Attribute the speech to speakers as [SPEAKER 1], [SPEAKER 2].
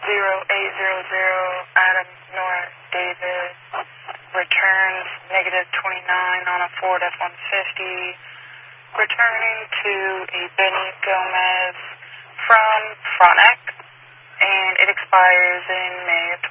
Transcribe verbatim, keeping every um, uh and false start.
[SPEAKER 1] zero eight zero zero, Adam North David, returns negative twenty-nine on a Ford F one fifty, returning to a Benny Gomez from Frontenac, and it expires in May of